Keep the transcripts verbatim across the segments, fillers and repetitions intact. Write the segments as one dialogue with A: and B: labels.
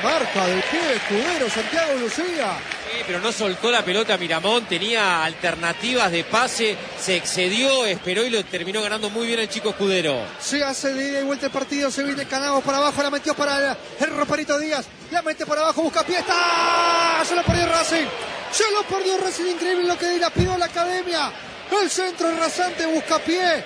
A: marca del pie Escudero, Santiago Lucía.
B: Sí, pero no soltó la pelota Miramón, tenía alternativas de pase, se excedió, esperó y lo terminó ganando muy bien el chico Escudero.
A: Se hace de ida y vuelta el partido, se viene Canavos para abajo, la metió para el, el Roperito Díaz, la mete para abajo, busca pie, está, se lo perdió Racing, se lo perdió Racing, increíble lo que dilapidó la academia, el centro rasante, busca pie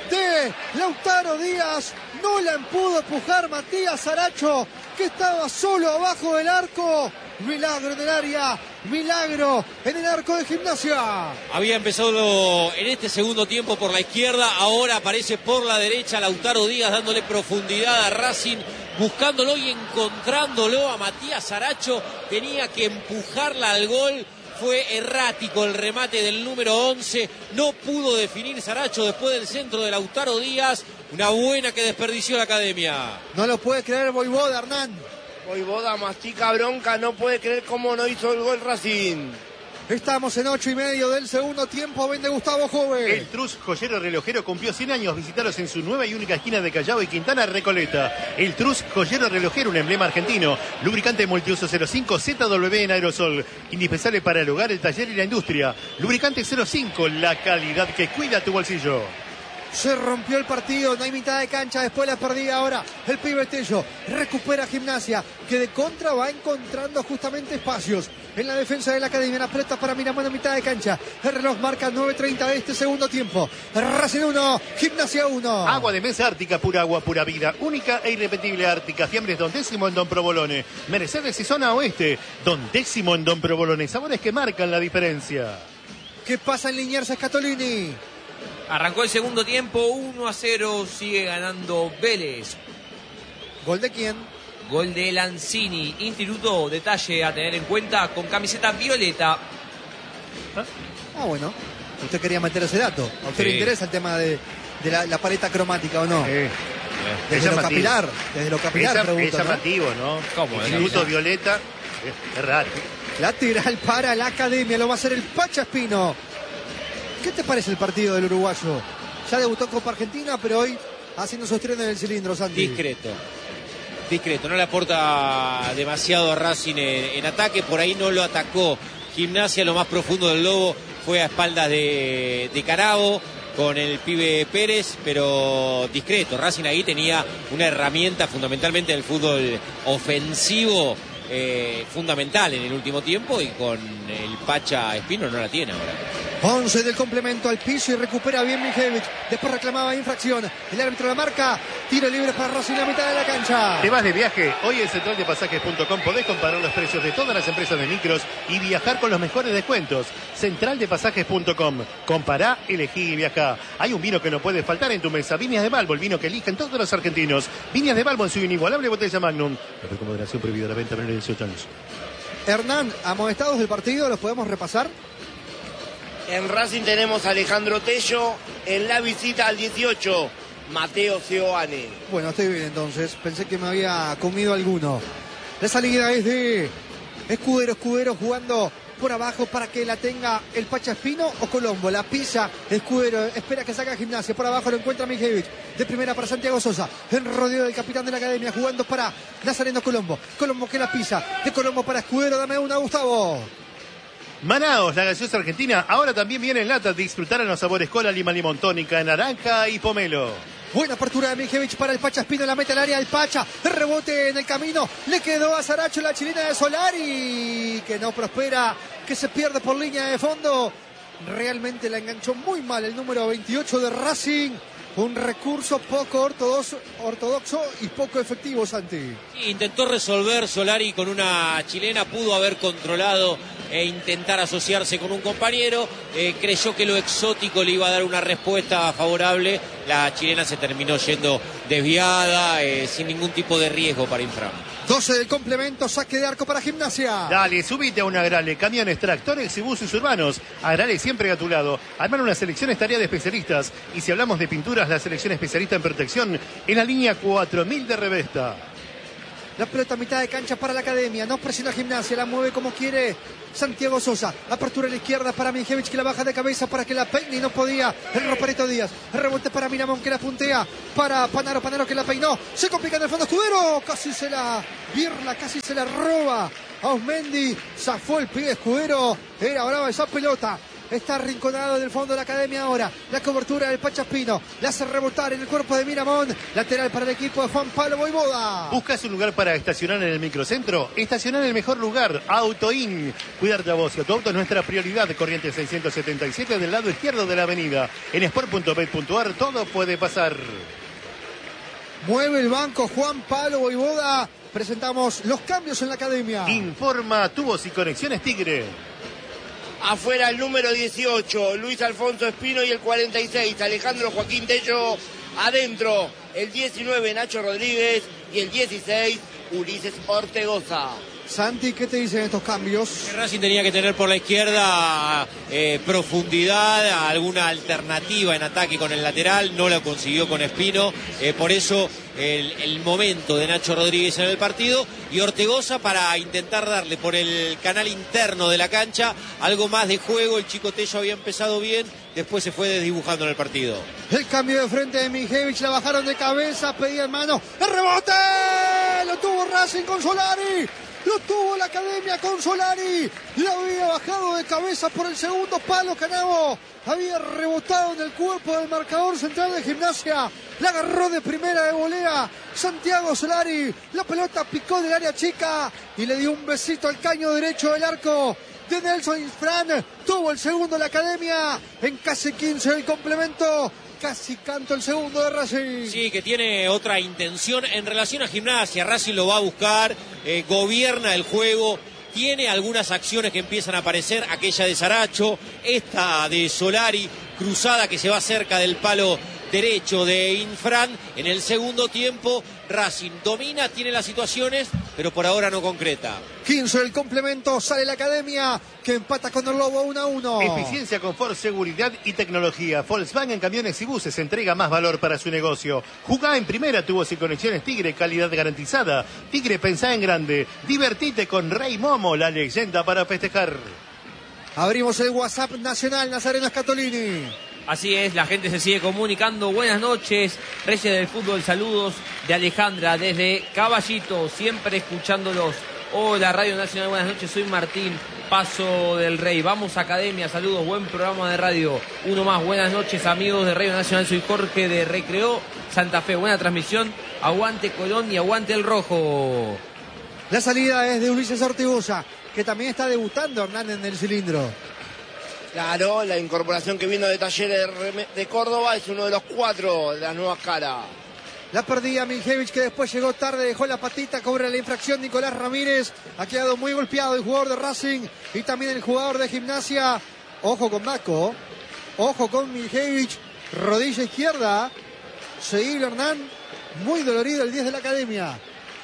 A: de Lautaro Díaz, no la pudo empujar Matías Saracho, que estaba solo abajo del arco. Milagro en el área, milagro en el arco de Gimnasia.
B: Había empezado en este segundo tiempo por la izquierda, ahora aparece por la derecha Lautaro Díaz dándole profundidad a Racing, buscándolo y encontrándolo a Matías Saracho. Tenía que empujarla al gol. Fue errático el remate del número once, no pudo definir Saracho después del centro de Lautaro Díaz. Una buena que desperdició la academia.
A: No lo puede creer Voivoda, Hernán.
C: Voivoda mastica bronca, no puede creer cómo no hizo el gol Racing.
A: Estamos en ocho y medio del segundo tiempo. Vende Gustavo Joven.
D: El Trus Joyero Relojero cumplió cien años. Visitaros en su nueva y única esquina de Callao y Quintana, Recoleta. El Trus Joyero Relojero, un emblema argentino. Lubricante multiuso cero cinco Z W en aerosol. Indispensable para el hogar, el taller y la industria. Lubricante cero cinco, la calidad que cuida tu bolsillo.
A: Se rompió el partido, no hay mitad de cancha, después la perdida ahora el pibe Tello, recupera Gimnasia, que de contra va encontrando justamente espacios en la defensa de la academia, la pelota para Miramón a mitad de cancha, el reloj marca nueve treinta de este segundo tiempo, Racing uno, Gimnasia uno.
D: Agua de mesa Ártica, pura agua, pura vida, única e irrepetible Ártica, Fiambres Don Décimo en Don Provolone, Mercedes y zona oeste, Don Décimo en Don Provolone, sabores que marcan la diferencia.
A: ¿Qué pasa en Liniers Scatolini?
E: Arrancó el segundo tiempo, uno a cero, sigue ganando Vélez.
A: ¿Gol de quién?
E: Gol de Lanzini. Instituto, detalle a tener en cuenta, con camiseta violeta.
A: Ah, bueno. Usted quería meter ese dato. ¿A usted sí le interesa el tema de, de la, la paleta cromática o no?
D: Sí.
A: Desde lo capilar. Desde lo capilar,
D: es,
A: pregunto,
D: es llamativo, ¿no? ¿no?
E: ¿Cómo?
D: Instituto violeta. Es, es raro.
A: Lateral para la academia. Lo va a hacer el Pacha Espino. ¿Qué te parece el partido del uruguayo? Ya debutó en Copa Argentina, pero hoy haciendo su estreno en el cilindro, Santi.
B: Discreto. Discreto. No le aporta demasiado a Racing en, en ataque. Por ahí no lo atacó Gimnasia. Lo más profundo del Lobo fue a espaldas de, de Canavo con el pibe Pérez, pero discreto. Racing ahí tenía una herramienta fundamentalmente del fútbol ofensivo, eh, fundamental en el último tiempo, y con el Pacha Espino no la tiene ahora.
A: once del complemento al piso y recupera bien Mijevich. Después reclamaba infracción. El árbitro la marca. Tiro libre para Racing, la mitad de la cancha.
D: ¿Te vas de viaje? Hoy en central de pasajes punto com podés comparar los precios de todas las empresas de micros y viajar con los mejores descuentos. central de pasajes punto com. Compará, elegí y viajá. Hay un vino que no puede faltar en tu mesa. Viñas de Balbo, el vino que eligen todos los argentinos. Viñas de Balbo en su inigualable botella Magnum. La con moderación prohibida la venta menor de dieciocho años.
A: Hernán, amonestados del partido, ¿los podemos repasar?
C: En Racing tenemos a Alejandro Tello, en la visita al dieciocho, Mateo Seoane.
A: Bueno, estoy bien entonces, pensé que me había comido alguno. La salida es de Escudero, Escudero jugando por abajo para que la tenga el Pacha Espino o Colombo. La pisa Escudero, espera que saca Gimnasia, por abajo lo encuentra Mijevich. De primera para Santiago Sosa, en rodeo del capitán de la academia, jugando para Nazareno Colombo. Colombo que la pisa, de Colombo para Escudero, dame una, Gustavo.
D: Manaos, la gaseosa argentina, ahora también viene en lata. Disfrutar los sabores cola, lima, limón, tónica, naranja y pomelo.
A: Buena apertura de Mijevich para el Pacha Espino, la mete al área del Pacha, rebote en el camino, le quedó a Saracho la chilena de Solari, que no prospera, que se pierde por línea de fondo. Realmente la enganchó muy mal el número veintiocho de Racing. Un recurso poco ortodoxo, ortodoxo y poco efectivo, Santi.
B: Intentó resolver Solari con una chilena, pudo haber controlado e intentar asociarse con un compañero. Eh, creyó que lo exótico le iba a dar una respuesta favorable. La chilena se terminó yendo desviada, eh, sin ningún tipo de riesgo para Infram.
A: doce del complemento, saque de arco para Gimnasia.
D: Dale, subite a un Agrale, camiones, tractores y buses urbanos. Agrale siempre a tu lado. Armar una selección es tarea de especialistas. Y si hablamos de pinturas, la selección especialista en protección en la línea cuatro mil de Revesta.
A: La pelota a mitad de cancha para la Academia. No presiona Gimnasia. La mueve como quiere Santiago Sosa. Apertura a la izquierda para Mijevich, que la baja de cabeza para que la peine y no podía. El Roperito Díaz. El rebote para Miramón, que la puntea. Para Panaro. Panaro que la peinó. Se complica en el fondo Escudero. Casi se la birla. Casi se la roba a Osmendi. Zafó el pibe Escudero. Era brava esa pelota. Está arrinconado en el fondo de la Academia ahora. La cobertura del Pachaspino. La hace rebotar en el cuerpo de Miramón. Lateral para el equipo de Juan Pablo Voivoda.
D: ¿Buscas un lugar para estacionar en el microcentro? Estacionar en el mejor lugar. Autoin. Cuidarte a vos y a tu auto es nuestra prioridad. Corrientes seiscientos setenta y siete del lado izquierdo de la avenida. En sport punto bet punto ar todo puede pasar.
A: Mueve el banco Juan Pablo Voivoda. Presentamos los cambios en la Academia.
D: Informa Tubos y Conexiones Tigre.
C: Afuera el número dieciocho, Luis Alfonso Espino, y el cuarenta y seis, Alejandro Joaquín Tello. Adentro, el diecinueve, Nacho Rodríguez, y el dieciséis, Ulises Ortegoza.
A: Santi, ¿qué te dicen estos cambios?
B: Racing tenía que tener por la izquierda eh, profundidad, alguna alternativa en ataque con el lateral, no lo consiguió con Espino, eh, por eso el, el momento de Nacho Rodríguez en el partido, y Ortegoza para intentar darle por el canal interno de la cancha algo más de juego. El chico Tello había empezado bien, después se fue desdibujando en el partido.
A: El cambio de frente de Mijevich, la bajaron de cabeza, pedían mano, el rebote, lo tuvo Racing con Solari. Lo tuvo la Academia con Solari. La había bajado de cabeza por el segundo palo. Canavo había rebotado en el cuerpo del marcador central de Gimnasia. La agarró de primera de volea Santiago Solari. La pelota picó del área chica y le dio un besito al caño derecho del arco de Nelson Infran. Tuvo el segundo la Academia en casi quince del complemento. Casi canto el segundo de Racing.
B: Sí, que tiene otra intención en relación a Gimnasia. Racing lo va a buscar, eh, gobierna el juego, tiene algunas acciones que empiezan a aparecer, aquella de Saracho, esta de Solari, cruzada que se va cerca del palo derecho de Infran. En el segundo tiempo Racing domina, tiene las situaciones, pero por ahora no concreta.
A: quince del complemento, sale la Academia que empata con el Lobo uno a uno.
D: Eficiencia, confort, seguridad y tecnología. Volkswagen Camiones y Buses entrega más valor para su negocio. Jugá en primera, Tubos y Conexiones Tigre, calidad garantizada. Tigre, pensá en grande. Divertite con Rey Momo, la leyenda para festejar.
A: Abrimos el WhatsApp nacional, Nazareno Scatolini.
E: Así es, la gente se sigue comunicando. Buenas noches, Reyes del Fútbol. Saludos de Alejandra desde Caballito, siempre escuchándolos. Hola, Radio Nacional, buenas noches, soy Martín, Paso del Rey. Vamos Academia, saludos, buen programa de radio. Uno más, buenas noches, amigos de Radio Nacional, soy Jorge de Recreo, Santa Fe. Buena transmisión, aguante Colón y aguante el rojo.
A: La salida es de Ulises Ortegoza, que también está debutando Hernández en el cilindro.
C: Claro, la incorporación que vino de Talleres de Córdoba es uno de los cuatro de las nuevas caras.
A: La perdía Mijevich, que después llegó tarde, dejó la patita, cobra la infracción Nicolás Ramírez. Ha quedado muy golpeado el jugador de Racing y también el jugador de Gimnasia. Ojo con Maco, ojo con Mijevich, rodilla izquierda. Seguilo Hernán, muy dolorido el diez de la Academia.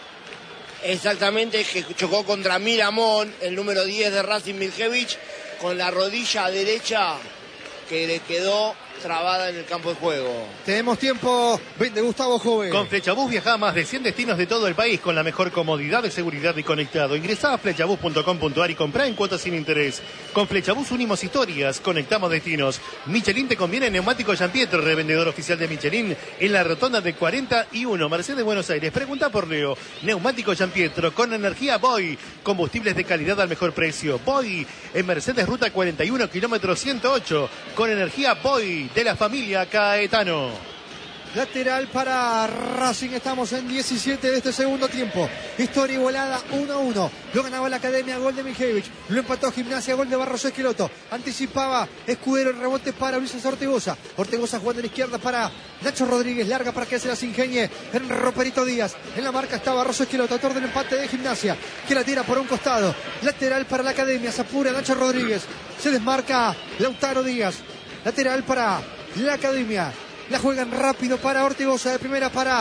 C: Exactamente, que chocó contra Miramón, el número diez de Racing, Mijevich, con la rodilla derecha que le quedó trabada en el campo de juego.
A: Tenemos tiempo de Gustavo Jove.
D: Con Flechabús viaja a más de cien destinos de todo el país con la mejor comodidad de seguridad y conectado. Ingresá a flechabús punto com punto ar y comprá en cuotas sin interés. Con Flechabús unimos historias, conectamos destinos. Michelin te conviene neumático Giampietro, revendedor oficial de Michelin en la rotonda de cuarenta y uno, Mercedes, Buenos Aires. Pregunta por Leo. Neumático Giampietro con energía Boy. Combustibles de calidad al mejor precio. Boy en Mercedes Ruta cuarenta y uno, kilómetro ciento ocho. Con energía Boy de la familia Caetano.
A: Lateral para Racing, estamos en diecisiete de este segundo tiempo. Historia igualada uno a uno. Lo ganaba la Academia, gol de Mijevich. Lo empató Gimnasia, gol de Barros Esqueloto. Anticipaba Escudero, el rebote para Ulises Ortegoza. Ortegoza jugando a la izquierda para Nacho Rodríguez. Larga para que se las ingenie en Roperito Díaz. En la marca está Barros Esqueloto, autor del empate de Gimnasia, que la tira por un costado. Lateral para la Academia, se apura Nacho Rodríguez. Se desmarca Lautaro Díaz. Lateral para la Academia. La juegan rápido para Ortegoza, de primera para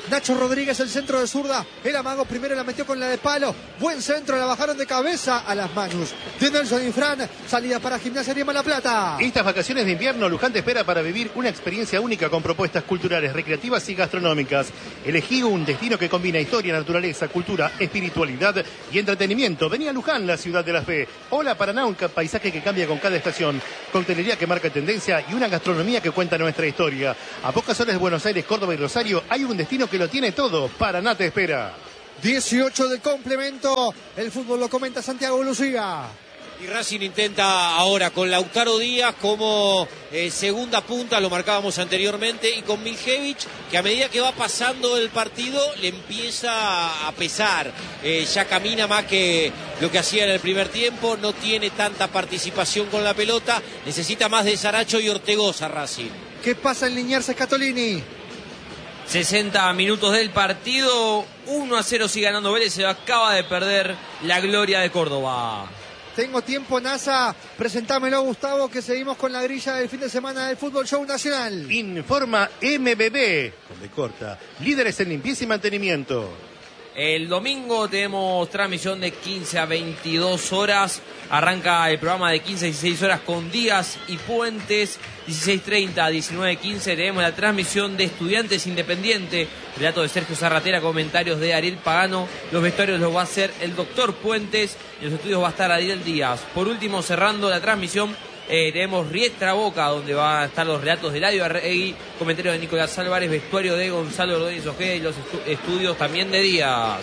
A: Nacho Rodríguez, el centro de zurda. El amago primero la metió con la de palo. Buen centro, la bajaron de cabeza a las manos de Nelson Infran. Salida para Gimnasia Grima La Plata.
D: Estas vacaciones de invierno, Luján te espera para vivir una experiencia única con propuestas culturales, recreativas y gastronómicas. Elegí un destino que combina historia, naturaleza, cultura, espiritualidad y entretenimiento. Vení a Luján, la ciudad de la fe. Hola Paraná, un paisaje que cambia con cada estación. Coctelería que marca tendencia y una gastronomía que cuenta nuestra historia. A pocas horas de Buenos Aires, Córdoba y Rosario hay un destino que lo tiene todo. Paraná te espera.
A: dieciocho del complemento. El fútbol lo comenta Santiago Lucía.
B: Y Racing intenta ahora con Lautaro Díaz como eh, segunda punta, lo marcábamos anteriormente, y con Miljevic, que a medida que va pasando el partido le empieza a pesar. Eh, ya camina más que lo que hacía en el primer tiempo, no tiene tanta participación con la pelota, necesita más de Saracho y Ortegoza Racing.
A: ¿Qué pasa en Liniers Scatolini?
E: sesenta minutos del partido, uno a cero sigue ganando Vélez, se acaba de perder la gloria de Córdoba.
A: Tengo tiempo, NASA. Presentámelo, Gustavo, que seguimos con la grilla del fin de semana del Fútbol Show Nacional.
D: Informa M B B, con B corta, líderes en limpieza y mantenimiento.
E: El domingo tenemos transmisión de quince a veintidós horas. Arranca el programa de quince a dieciséis horas con Díaz y Puentes. dieciséis treinta a diecinueve quince tenemos la transmisión de Estudiantes Independiente. Relato de Sergio Zarratera, comentarios de Ariel Pagano. Los vestuarios los va a hacer el doctor Puentes. En los estudios va a estar Ariel Díaz. Por último, cerrando la transmisión, Eh, tenemos Riestra Boca, donde van a estar los relatos de Eladio Arregui, comentarios de Nicolás Álvarez, vestuario de Gonzalo Ordóñez Ojeda y los estu estudios también de Díaz.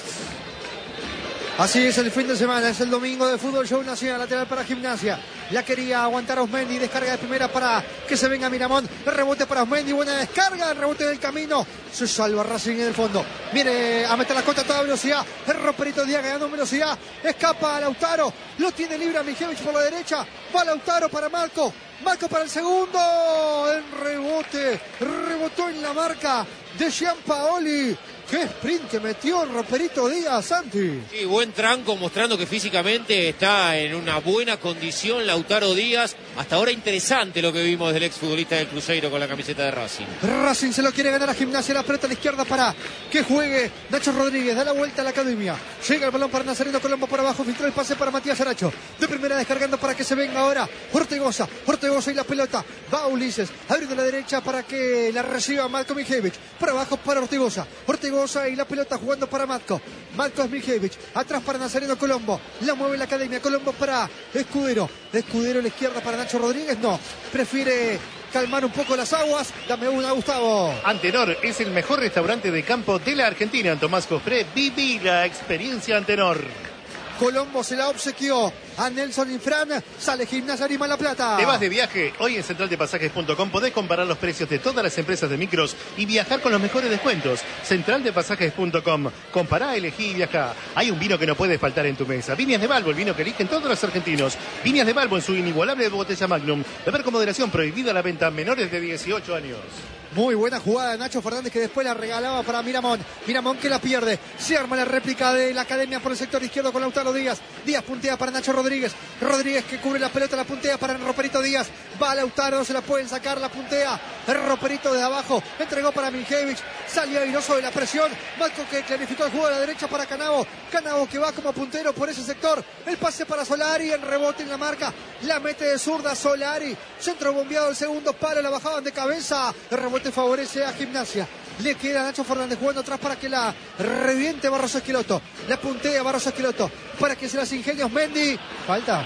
A: Así es el fin de semana, es el domingo de Fútbol Show Nacional, lateral para Gimnasia. La quería aguantar Osmendi, descarga de primera para que se venga Miramón. El rebote para Osmendi, buena descarga, el rebote del camino. Se salva Racing en el fondo. Viene a meter la cota a toda velocidad. El Roperito Díaz ganando velocidad. Escapa a Lautaro. Lo tiene libre a Miljevic por la derecha. Va Lautaro para Marco. Marco para el segundo. El rebote. Rebotó en la marca de Gianpaoli. ¡Qué sprint que metió el Roperito Díaz, Santi!
B: Sí, buen tranco, mostrando que físicamente está en una buena condición Lautaro Díaz. Hasta ahora interesante lo que vimos del exfutbolista del Cruzeiro con la camiseta de Racing.
A: Racing se lo quiere ganar a Gimnasia, la pelota a la izquierda para que juegue Nacho Rodríguez, da la vuelta a la academia. Llega el balón para Nazareno Colombo por abajo, filtró el pase para Matías Saracho. De primera descargando para que se venga ahora Ortegoza. Ortegoza y la pelota. Va Ulises, abriendo la derecha para que la reciba Matko Miljevic. Por abajo para Ortegoza. Ortegoza y la pelota jugando para Matko. Matko Miljevic, atrás para Nazareno Colombo. La mueve la academia, Colombo para Escudero. Escudero a la izquierda para Nacho Rodríguez, no. Prefiere calmar un poco las aguas. Dame una, Gustavo.
D: Antenor es el mejor restaurante de campo de la Argentina. En Tomás Cofré, viví la experiencia Antenor.
A: Colombo se la obsequió a Nelson Infran. Sale Gimnasia Grima La Plata.
D: ¿Te vas de viaje? Hoy en central de pasajes punto com podés comparar los precios de todas las empresas de micros y viajar con los mejores descuentos. central de pasajes punto com. Compará, elegí y viajá. Hay un vino que no puede faltar en tu mesa. Viñas de Balbo, el vino que eligen todos los argentinos. Viñas de Balbo en su inigualable botella Magnum. Beber con moderación, prohibida la venta a menores de dieciocho años.
A: Muy buena jugada de Nacho Fernández, que después la regalaba para Miramón. Miramón que la pierde. Se arma la réplica de la academia por el sector izquierdo con Lautaro Díaz. Díaz puntea para Nacho Rodríguez. Rodríguez que cubre la pelota, la puntea para el Roperito Díaz. Va Lautaro, se la pueden sacar, la puntea. El Roperito de abajo. Entregó para Miljevic. Salió airoso de la presión. Marco que clarificó el juego a la derecha para Canavo. Canavo que va como puntero por ese sector. El pase para Solari. El rebote en la marca. La mete de zurda Solari. Centro bombeado el segundo palo. La bajaban de cabeza. El rebote favorece a Gimnasia. Le queda a Nacho Fernández jugando atrás para que la reviente Barros Esqueloto. La puntea Barros Esqueloto para que se las ingenios Mendy. Falta,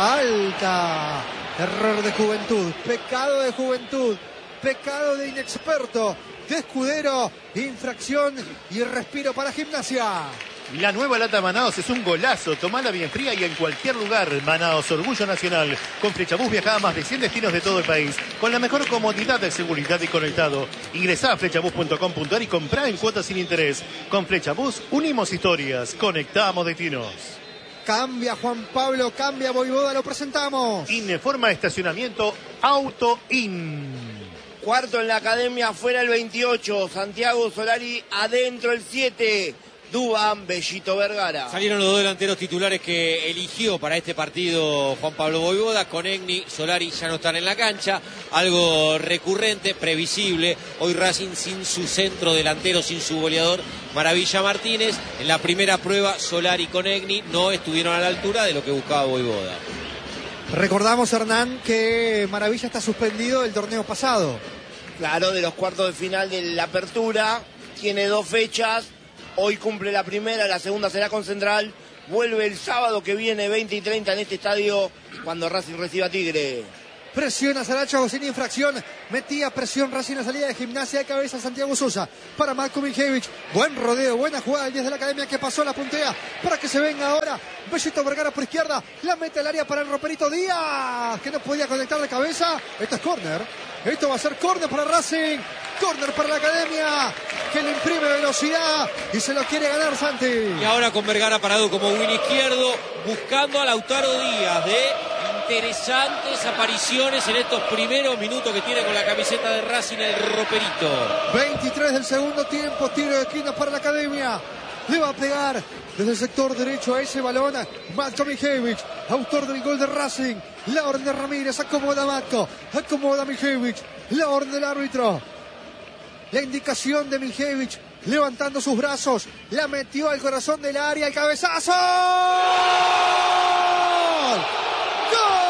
A: falta. Error de juventud, pecado de juventud, pecado de inexperto, de Escudero, infracción y respiro para Gimnasia.
D: La nueva lata Manaos es un golazo. Tomala bien fría y en cualquier lugar. Manaos, orgullo nacional. Con Flechabús viaja a más de cien destinos de todo el país. Con la mejor comodidad de seguridad y conectado. Ingresá a flechabús punto com punto ar y comprá en cuotas sin interés. Con Flechabús unimos historias. Conectamos destinos.
A: Cambia Juan Pablo, cambia Voivoda, lo presentamos.
D: Informa estacionamiento Auto In.
C: Cuarto en la academia, afuera el veintiocho. Santiago Solari, adentro el siete. Duván, Bellito Vergara.
B: Salieron los dos delanteros titulares que eligió para este partido Juan Pablo Vojvoda. Conegni, Solari ya no están en la cancha. Algo recurrente, previsible. Hoy Racing sin su centro delantero, sin su goleador Maravilla Martínez. En la primera prueba Solari y Conegni no estuvieron a la altura de lo que buscaba Vojvoda.
A: Recordamos, Hernán, que Maravilla está suspendido del torneo pasado.
C: Claro, de los cuartos de final de la apertura. Tiene dos fechas. Hoy cumple la primera, la segunda será con Central. Vuelve el sábado que viene, veinte y treinta, en este estadio, cuando Racing reciba a Tigre.
A: Presiona Saracho sin infracción. Metía presión Racing a salida de Gimnasia de cabeza Santiago Sosa. Para Marko Miljevic. Buen rodeo, buena jugada del diez de la academia que pasó, la puntea para que se venga ahora. Bellito Vergara por izquierda. La mete al área para el Roperito Díaz, que no podía conectar de cabeza. Esto es córner. Esto va a ser córner para Racing. Córner para la academia, que le imprime velocidad y se lo quiere ganar Santi.
B: Y ahora con Vergara parado como win izquierdo, buscando a Lautaro Díaz, de interesantes apariciones en estos primeros minutos que tiene con la camiseta de Racing el Roperito.
A: veintitrés del segundo tiempo, tiro de esquina para la academia. Le va a pegar desde el sector derecho a ese balón Matko Miljevic, autor del gol de Racing. La orden de Ramírez, acomoda Matko, acomoda Miljevic, la orden del árbitro. La indicación de Miljevic, levantando sus brazos, la metió al corazón del área, el cabezazo. ¡Gol!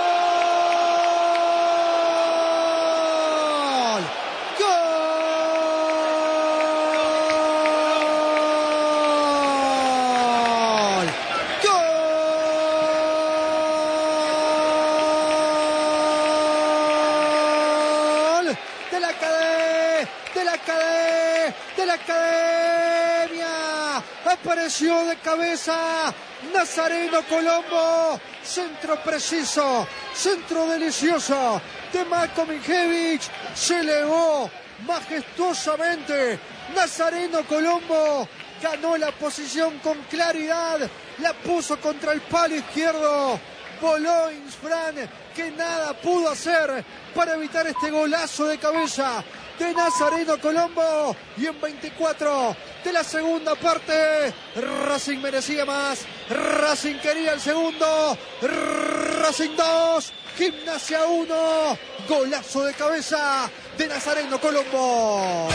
A: Apareció de cabeza Nazareno Colombo, centro preciso, centro delicioso de Matko Miljevic, se elevó majestuosamente Nazareno Colombo, ganó la posición con claridad, la puso contra el palo izquierdo, voló Insfran, que nada pudo hacer para evitar este golazo de cabeza de Nazareno Colombo. Y en veinticuatro de la segunda parte, Racing merecía más, Racing quería el segundo. Racing dos, Gimnasia uno, golazo de cabeza de Nazareno Colombo.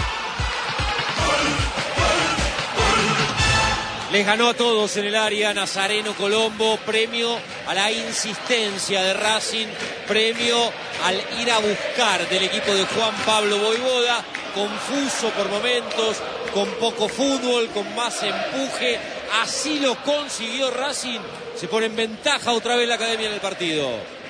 B: Les ganó a todos en el área Nazareno Colombo, premio a la insistencia de Racing, premio al ir a buscar del equipo de Juan Pablo Vojvoda, confuso por momentos, con poco fútbol, con más empuje, así lo consiguió Racing, se pone en ventaja otra vez la academia en el partido.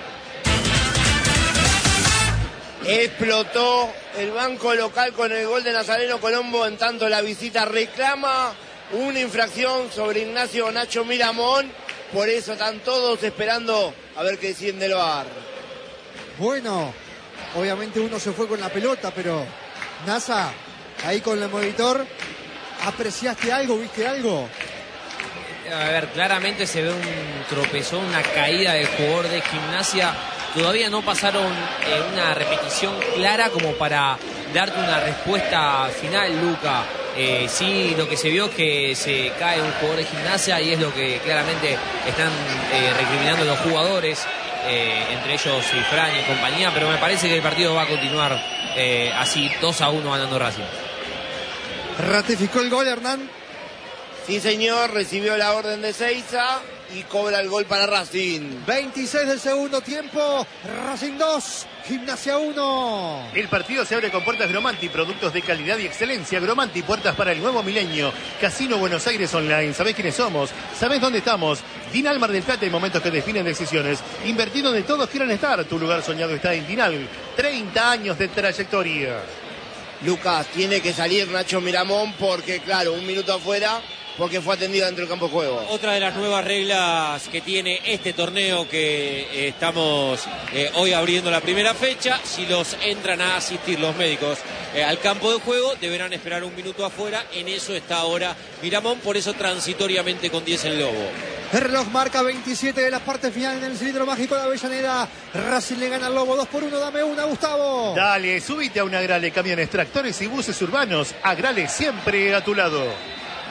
C: Explotó el banco local con el gol de Nazareno Colombo, en tanto la visita reclama una infracción sobre Ignacio Nacho Miramón, por eso están todos esperando a ver qué deciden del V A R.
A: Bueno, obviamente uno se fue con la pelota, pero Nasa, ahí con el monitor, ¿apreciaste algo, viste algo?
E: A ver, claramente se ve un tropezón, una caída del jugador de Gimnasia. Todavía no pasaron eh, una repetición clara como para darte una respuesta final, Luca. Eh, sí, lo que se vio es que se cae un jugador de Gimnasia y es lo que claramente están eh, recriminando los jugadores, eh, entre ellos Fran y compañía, pero me parece que el partido va a continuar eh, así, dos a uno ganando Racing.
A: ¿Ratificó el gol, Hernán?
C: Sí, señor, recibió la orden de Seiza y cobra el gol para Racing.
A: veintiséis del segundo tiempo, Racing dos, Gimnasia uno.
D: El partido se abre con puertas Gromanti, productos de calidad y excelencia. Gromanti, puertas para el nuevo milenio. Casino Buenos Aires Online. ¿Sabés quiénes somos? ¿Sabés dónde estamos? Dinal Mar del Plata, en momentos que definen decisiones. Invertir donde todos quieran estar. Tu lugar soñado está en Dinal. treinta años de trayectoria.
C: Lucas, tiene que salir Nacho Miramón porque, claro, un minuto afuera, porque fue atendido dentro del campo de juego.
B: Otra de las nuevas reglas que tiene este torneo que eh, estamos eh, hoy abriendo la primera fecha, si los entran a asistir los médicos eh, al campo de juego, deberán esperar un minuto afuera. En eso está ahora Miramón, por eso transitoriamente con diez el Lobo.
A: El reloj marca veintisiete de la parte final en el cilindro mágico de Avellaneda. Racing le gana al Lobo dos por uno. Dame una, Gustavo.
D: Dale, subite a un Agrale, camiones, tractores y buses urbanos. Agrale siempre a tu lado.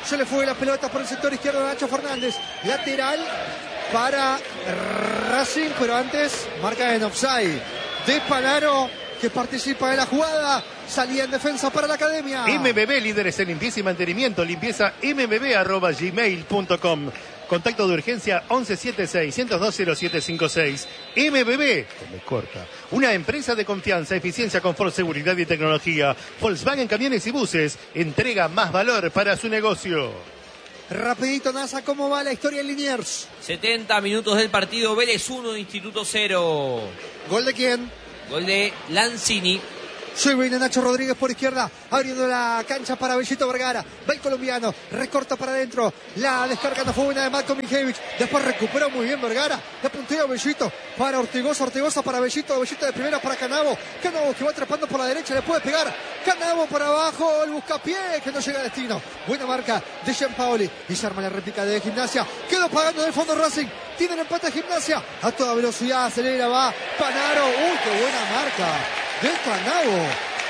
A: Se le fue la pelota por el sector izquierdo de Nacho Fernández. Lateral para Racing, pero antes marca en offside de Panaro, que participa de la jugada. Salía en defensa para la academia.
D: M B B, líderes en limpieza y mantenimiento. Limpieza m b b arroba gmail punto com. Contacto de urgencia once setenta y seis, ciento dos, cero siete cincuenta y seis. M B B, me corta. Una empresa de confianza, eficiencia, confort, seguridad y tecnología. Volkswagen Camiones y Buses. Entrega más valor para su negocio.
A: Rapidito, NASA, ¿cómo va la historia en Liniers?
E: setenta minutos del partido. Vélez uno, Instituto cero.
A: ¿Gol de quién?
E: Gol de Lanzini.
A: Se viene Nacho Rodríguez por izquierda, abriendo la cancha para Bellito Vergara. Va el colombiano, recorta para adentro. La descarga no fue buena de Malcolm Mijevich. Después recuperó muy bien Vergara. Le puntea Bellito para Ortigosa. Ortigosa para Bellito. Bellito de primera para Canavo. Canavo que va trepando por la derecha, le puede pegar. Canavo por abajo, el buscapié que no llega a destino. Buena marca de Gianpaoli. Y se arma la réplica de Gimnasia. Quedó pagando del fondo Racing. Tiene el empate de Gimnasia. A toda velocidad acelera, va Panaro. Uy, qué buena marca de Canavo.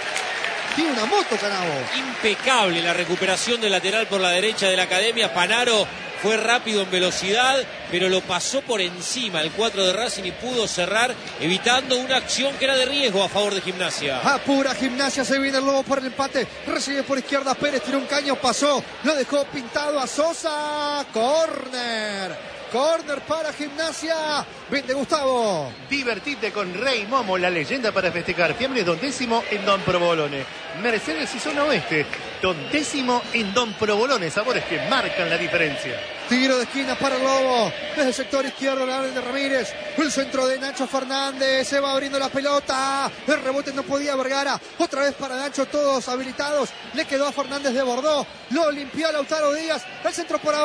A: Tiene una moto Canavo.
B: Impecable la recuperación del lateral por la derecha de la academia. Panaro fue rápido en velocidad, pero lo pasó por encima el cuatro de Racing y pudo cerrar, evitando una acción que era de riesgo a favor de Gimnasia.
A: Apura Gimnasia, se viene el Lobo por el empate. Recibe por izquierda Pérez, tiró un caño, pasó. Lo dejó pintado a Sosa. Corner. Corner para Gimnasia. Vende Gustavo.
D: Divertite con Rey Momo, la leyenda para festejar. Fiambre Dondécimo en Don Provolone. Mercedes y Zona Oeste. Dondécimo en Don Provolone. Sabores que marcan la diferencia.
A: Tiro de esquina para el Lobo. Desde el sector izquierdo, la orden de Ramírez. El centro de Nacho Fernández. Se va abriendo la pelota. El rebote no podía Vergara. Otra vez para Nacho, todos habilitados. Le quedó a Fernández de Bordó. Lo limpió Lautaro Díaz. El centro por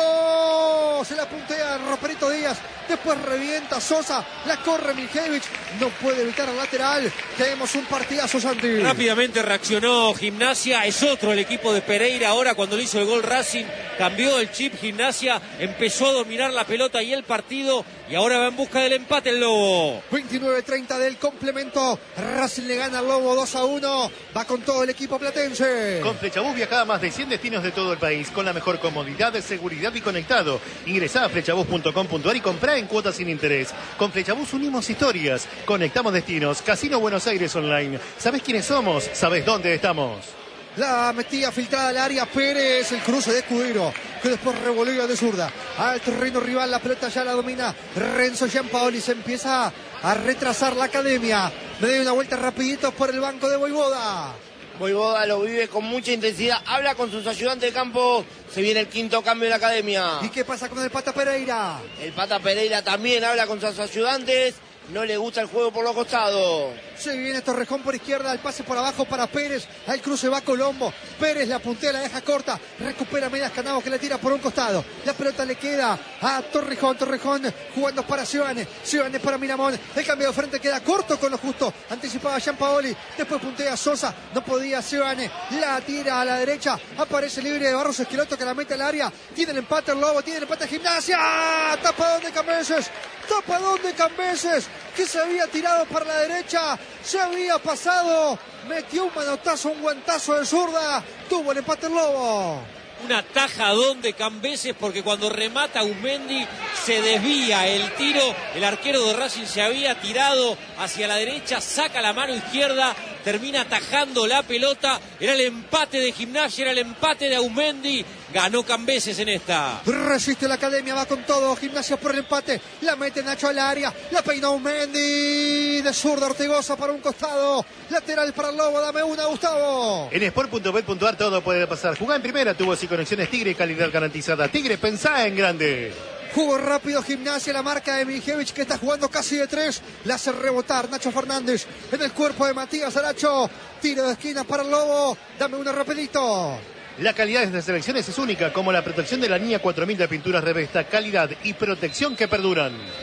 A: abajo. Se la puntea Roperito Díaz. Después revienta Sosa. La corre Mijevich. No puede evitar el lateral. Tenemos un partidazo, Santi.
B: Rápidamente reaccionó Gimnasia. Es otro el equipo de Pereira. Ahora cuando le hizo el gol Racing, cambió el chip Gimnasia. Empezó a dominar la pelota y el partido. Y ahora va en busca del empate el Lobo.
A: veintinueve treinta del complemento. Racing le gana al Lobo dos a uno. Va con todo el equipo platense.
D: Con Flechabús viaja a más de cien destinos de todo el país. Con la mejor comodidad, seguridad y conectado. Ingresá a flechabús punto com punto ar y comprá en cuotas sin interés. Con Flechabús unimos historias. Conectamos destinos. Casino Buenos Aires Online. ¿Sabés quiénes somos? ¿Sabés dónde estamos?
A: La metida filtrada al área Pérez, el cruce de Escudero, que después revolvió de zurda al terreno rival. La pelota ya la domina Renzo Gianpaoli. Se empieza a retrasar la academia. Le doy una vuelta rapidito por el banco de Voivoda.
C: Voivoda lo vive con mucha intensidad. Habla con sus ayudantes de campo. Se viene el quinto cambio de la academia.
A: ¿Y qué pasa con el Pata Pereira?
C: El Pata Pereira también habla con sus ayudantes. No le gusta el juego por los costados.
A: Se viene Torrejón por izquierda, el pase por abajo para Pérez. Al cruce va Colombo. Pérez la puntea, la deja corta. Recupera Medias Canavo que le tira por un costado. La pelota le queda a Torrejón. Torrejón jugando para Giovanni. Giovanni para Miramón. El cambio de frente queda corto con lo justo. Anticipaba Gianpaoli. Después puntea Sosa. No podía Giovanni. La tira a la derecha. Aparece libre de Barros Esqueloto que la mete al área. Tiene el empate el Lobo. Tiene el empate Gimnasia. Tapadón de Cambeses. Tapadón de Cambeses. Que se había tirado para la derecha. Se había pasado. Metió un manotazo, un guantazo de zurda. Tuvo el empate el Lobo.
B: Un atajadón de Cambeses porque cuando remata Uzmendi se desvía el tiro. El arquero de Racing se había tirado hacia la derecha, saca la mano izquierda, termina atajando la pelota. Era el empate de Gimnasia, era el empate de Uzmendi. Ganó Cambeses en esta.
A: Resiste la academia, va con todo. Gimnasia por el empate. La mete Nacho al área. La peina Uzmendi. De zurda Ortigosa para un costado. Lateral para el Lobo. Dame una, Gustavo.
D: En sport punto bet punto ar todo puede pasar. Jugá en primera, tubos y conexiones Tigre, calidad garantizada. Tigre, pensá en grande.
A: Jugó rápido Gimnasia, la marca de Mijevich que está jugando casi de tres. La hace rebotar Nacho Fernández en el cuerpo de Matías Aracho. Tiro de esquina para el Lobo. Dame una rapidito.
D: La calidad de estas selecciones es única, como la protección de la línea cuatro mil de pinturas Revesta. Calidad y protección que perduran.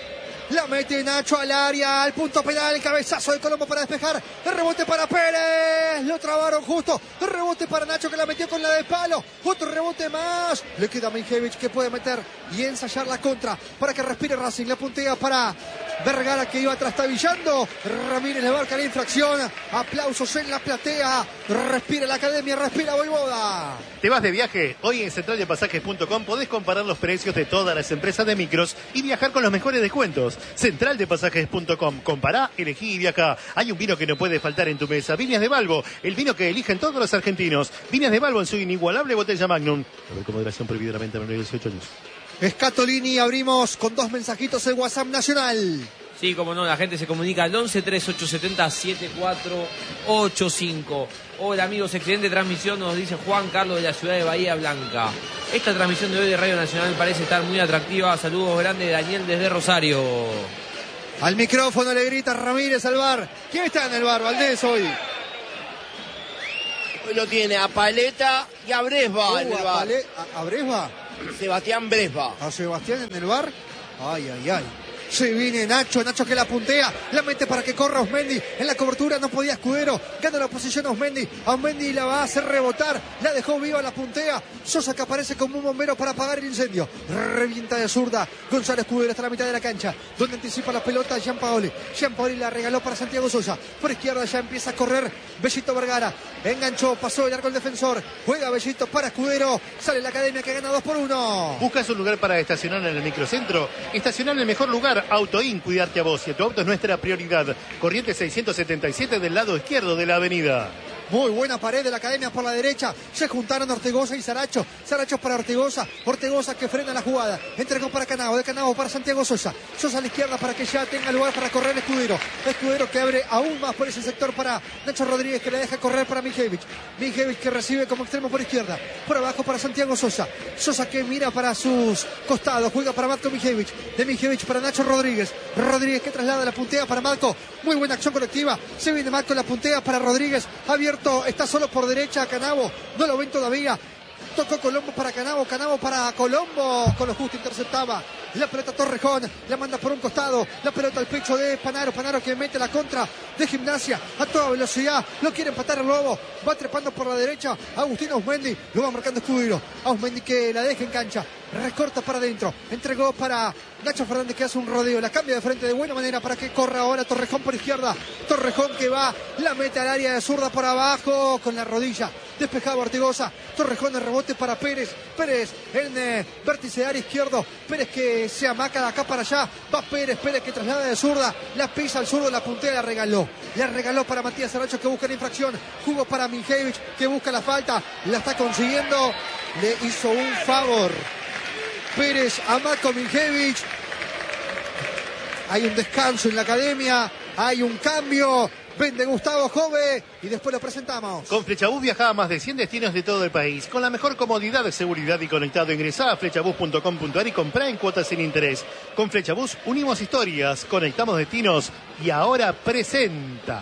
A: La mete Nacho al área, al punto penal, el cabezazo de Colombo para despejar. El rebote para Pérez. Lo trabaron justo. El rebote para Nacho que la metió con la de palo. Otro rebote más. Le queda a Mijevic que puede meter y ensayar la contra para que respire Racing. La puntea para Vergara que iba trastabillando. Ramírez le marca la infracción. Aplausos en la platea. Respira la academia, respira Voivoda.
D: ¿Te vas de viaje? Hoy en central de pasajes punto com podés comparar los precios de todas las empresas de micros y viajar con los mejores descuentos. central de pasajes punto com. Compará, elegí y viajá. Hay un vino que no puede faltar en tu mesa. Viñas de Balbo, el vino que eligen todos los argentinos. Viñas de Balbo en su inigualable botella Magnum. A ver, con moderación prohibida la venta a menores de dieciocho años.
A: Scatolini, abrimos con dos mensajitos el WhatsApp nacional.
E: Sí, como no, la gente se comunica al once treinta y ocho setenta setenta y cuatro ochenta y cinco. Hola amigos, excelente transmisión, nos dice Juan Carlos de la ciudad de Bahía Blanca. Esta transmisión de hoy de Radio Nacional parece estar muy atractiva. Saludos grandes, Daniel desde Rosario.
A: Al micrófono le grita Ramírez al bar. ¿Quién está en el bar, Valdés, hoy?
C: Hoy lo tiene a Paleta y a Bresba
A: Uh,
C: en el
A: a,
C: bar.
A: Pale- a, a Bresba,
C: Sebastián Bresba.
A: a Sebastián en el bar. Ay, ay, ay. Se viene Nacho, Nacho que la puntea, la mete para que corra Osmendi. En la cobertura no podía Escudero, gana la posición a Osmendi. A Osmendi la va a hacer rebotar, la dejó viva, la puntea. Sosa que aparece como un bombero para apagar el incendio. Revienta de zurda, González Escudero está a la mitad de la cancha, donde anticipa la pelota Gianpaoli. Gianpaoli la regaló para Santiago Sosa. Por izquierda ya empieza a correr Bellito Vergara. Enganchó, pasó de largo el defensor. Juega Bellito para Escudero. Sale la academia que gana dos por uno.
D: ¿Buscas un lugar para estacionar en el microcentro? Estacionar en el mejor lugar. Autoin, cuidarte a vos y a tu auto es nuestra prioridad. Corriente seiscientos setenta y siete del lado izquierdo de la avenida.
A: Muy buena pared de la academia por la derecha. Se juntaron Ortegoza y Saracho. Saracho para Ortegoza. Ortegoza que frena la jugada. Entregó para Canavo. De Canavo para Santiago Sosa. Sosa a la izquierda para que ya tenga lugar para correr Escudero. Escudero que abre aún más por ese sector para Nacho Rodríguez que le deja correr para Mijevic. Mijevic que recibe como extremo por izquierda. Por abajo para Santiago Sosa. Sosa que mira para sus costados. Juega para Matko Mijevic. De Mijevic para Nacho Rodríguez. Rodríguez que traslada la puntea para Matko. Muy buena acción colectiva. Se viene Matko la puntea para Rodríguez. Abierto. Está solo por derecha Canavo, no lo ven todavía. Tocó Colombo para Canavo, Canavo para Colombo, con lo justo interceptaba la pelota Torrejón, la manda por un costado, la pelota al pecho de Panaro, Panaro que mete la contra de Gimnasia a toda velocidad, lo quiere empatar el Lobo, va trepando por la derecha, Agustín Ausmendi, lo va marcando Escudero, Ausmendi que la deja en cancha, recorta para adentro, entregó para Nacho Fernández que hace un rodeo, la cambia de frente de buena manera para que corra ahora Torrejón por izquierda, Torrejón que va, la mete al área de zurda por abajo, con la rodilla, despejaba Ortegoza, Torrejón de rebote para Pérez, Pérez en eh, vértice de área izquierdo, Pérez que se amaca de acá para allá, va Pérez, Pérez que traslada de zurda, la pisa al zurdo, la puntea, la regaló, la regaló para Matías Saracho que busca la infracción, jugó para Mijevic que busca la falta, la está consiguiendo, le hizo un favor Pérez a Matko Mijevic. Hay un descanso en la academia, hay un cambio. Vende Gustavo Jove y después lo presentamos.
D: Con Flechabús viaja a más de cien destinos de todo el país. Con la mejor comodidad, seguridad y conectado. Ingresá a flechabús punto com punto ar y comprá en cuotas sin interés. Con Flechabús unimos historias, conectamos destinos y ahora presenta.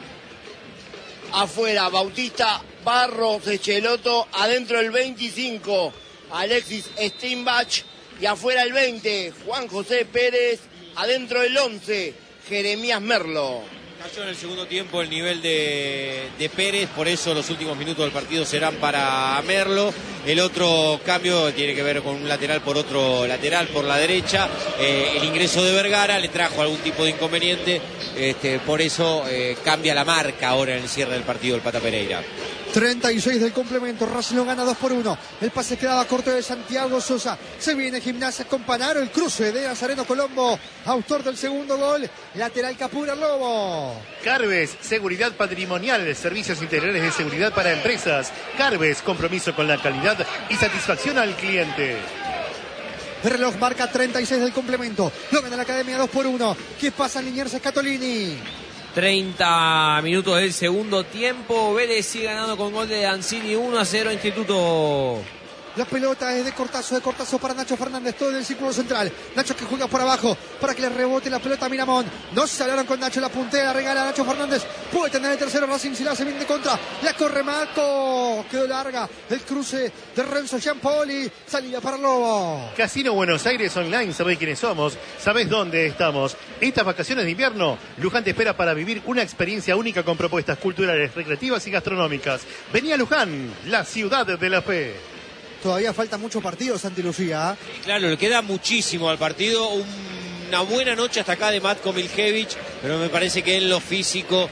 C: Afuera, Bautista, Barros, Echeloto, adentro el veinticinco, Alexis Steinbach, y afuera el veinte, Juan José Pérez, adentro el once, Jeremías Merlo.
B: Cayó en el segundo tiempo el nivel de, de Pérez, por eso los últimos minutos del partido serán para Merlo. El otro cambio tiene que ver con un lateral por otro lateral por la derecha. Eh, el ingreso de Vergara le trajo algún tipo de inconveniente, este, por eso eh, cambia la marca ahora en el cierre del partido el Pata Pereira.
A: treinta y seis del complemento, Racing lo gana dos por uno. El pase quedaba corto de Santiago Sosa. Se viene Gimnasia con Panaro, el cruce de Nazareno Colombo, autor del segundo gol. Lateral que apura el Lobo.
D: Carves, seguridad patrimonial, servicios integrales de seguridad para empresas. Carves, compromiso con la calidad y satisfacción al cliente.
A: El reloj marca treinta y seis del complemento. Lo gana la academia dos por uno. ¿Qué pasa en Liniers Scatolini?
E: treinta minutos del segundo tiempo. Vélez sigue ganando con gol de Ancini, uno a cero Instituto.
A: La pelota es de Cortazo, de Cortazo para Nacho Fernández, todo en el círculo central. Nacho que juega por abajo para que le rebote la pelota a Miramón. No se hablaron con Nacho, la puntea, regala a Nacho Fernández. Puede tener el tercero Racing si la hace bien de contra. La corre Marco, quedó larga. El cruce de Renzo Giampoli, salida para Lobo.
D: Casino Buenos Aires Online, sabés quiénes somos, sabés dónde estamos. Estas vacaciones de invierno, Luján te espera para vivir una experiencia única con propuestas culturales, recreativas y gastronómicas. Vení a Luján, la ciudad de la fe.
A: Todavía falta mucho partido, Santi Lucía.
B: Claro, le queda muchísimo al partido. Un, una buena noche hasta acá de Matko Miljevic, pero me parece que en lo físico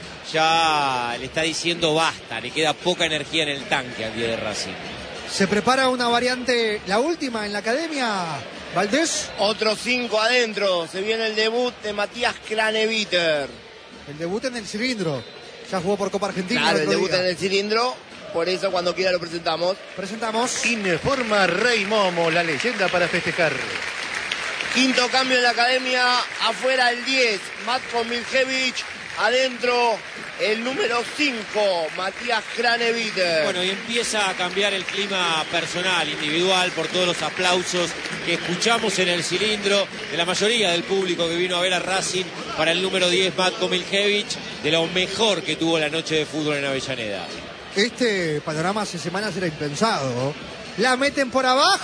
B: ya le está diciendo basta. Le queda poca energía en el tanque al día de Racing.
A: Se prepara una variante, la última en la academia. Valdés.
C: Otros cinco adentro. Se viene el debut de Matías Craneviter.
A: El debut en el cilindro. Ya jugó por Copa Argentina.
C: Claro,
A: el
C: el
A: otro
C: debut
A: día.
C: en el cilindro. Por eso cuando quiera lo presentamos.
A: Presentamos.
D: Informa Rey Momo, la leyenda para festejar.
C: Quinto cambio en la academia. Afuera el diez. Matko Miljevic. Adentro el número cinco. Matías Craneviter.
B: Bueno, y empieza a cambiar el clima personal, individual, por todos los aplausos que escuchamos en el cilindro de la mayoría del público que vino a ver a Racing para el número diez, Matko Miljevic, de lo mejor que tuvo la noche de fútbol en Avellaneda.
A: Este panorama hace semanas era impensado. La meten por abajo.